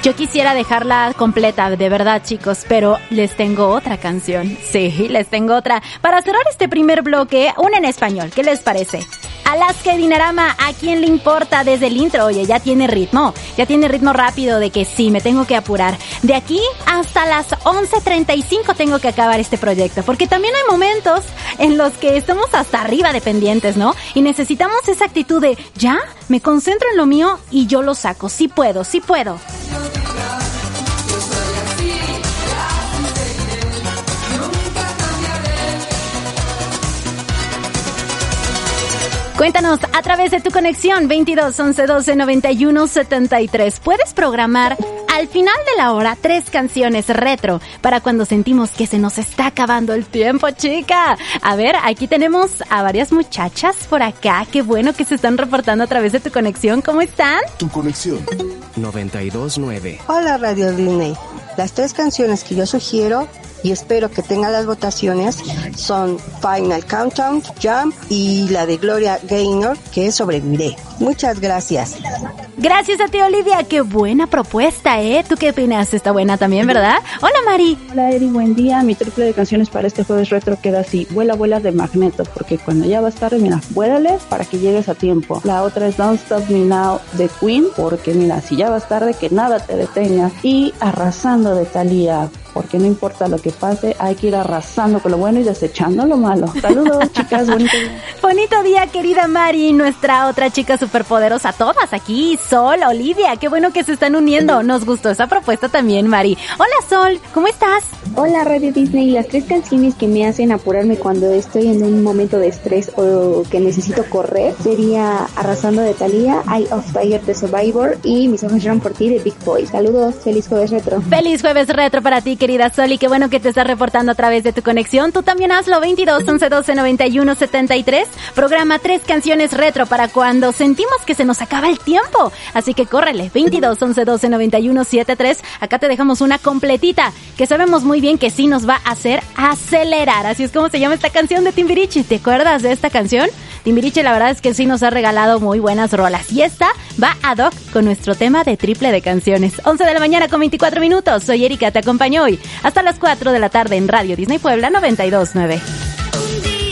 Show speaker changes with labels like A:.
A: Yo quisiera dejarla completa, de verdad, chicos, pero les tengo otra canción. Sí, les tengo otra. Para cerrar este primer bloque, una en español. ¿Qué les parece? Alaska y Dinarama, ¿a quién le importa? Desde el intro, oye, ya tiene ritmo rápido de que sí, me tengo que apurar. De aquí hasta las 11:35 tengo que acabar este proyecto, porque también hay momentos en los que estamos hasta arriba de pendientes, ¿no? Y necesitamos esa actitud de, ya, me concentro en lo mío y yo lo saco, sí puedo. Cuéntanos a través de tu conexión 22 11 12 91 73. Puedes programar al final de la hora 3 canciones retro para cuando sentimos que se nos está acabando el tiempo, chica. A ver, aquí tenemos a varias muchachas por acá. Qué bueno que se están reportando a través de tu conexión. ¿Cómo están?
B: Tu conexión
C: 92.9.
D: Hola Radio Disney. Las 3 canciones que yo sugiero y espero que tengan las votaciones son Final Countdown, Jump y la de Gloria Gaynor, que es Sobreviviré. Muchas gracias.
A: Gracias a ti, Olivia. Qué buena propuesta, ¿eh? ¿Tú qué opinas? Está buena también, ¿verdad? Hola, Mari.
E: Hola, Eri. Buen día. Mi triple de canciones para este jueves retro queda así. Vuela, vuela de Magneto, porque cuando ya vas tarde, mira, vuélale para que llegues a tiempo. La otra es Don't Stop Me Now de Queen, porque mira, si ya vas tarde, que nada te detenga. Y Arrasando de Thalía, porque no importa lo que pase, hay que ir arrasando con lo bueno y desechando lo malo. Saludos, chicas, bonito día.
A: Bonito día, querida Mari, nuestra otra chica superpoderosa, todas aquí, Sol, Olivia, qué bueno que se están uniendo. Nos gustó esa propuesta también, Mari. Hola, Sol, ¿cómo estás?
F: Hola, Radio Disney. Las 3 canciones que me hacen apurarme cuando estoy en un momento de estrés o que necesito correr sería Arrasando de Thalía, Eye of Tiger de Survivor y Mis ojos lloran por ti de Big Boy. Saludos, feliz jueves retro.
A: Feliz jueves retro para ti, querida Sol, y qué bueno que te estás reportando a través de tu conexión. Tú también hazlo, 22 11 12 91 73. Programa 3 canciones retro para cuando sentimos que se nos acaba el tiempo. Así que córrele, 22 11 12 91 73. Acá te dejamos una completita que sabemos muy bien que sí nos va a hacer acelerar. Así es como se llama esta canción de Timbiriche. ¿Te acuerdas de esta canción? Timbiriche, la verdad es que sí nos ha regalado muy buenas rolas. Y esta va ad hoc con nuestro tema de triple de canciones. 11 de la mañana con 24 minutos. Soy Erika, te acompaño hoy hasta las 4 de la tarde en Radio Disney Puebla 92.9.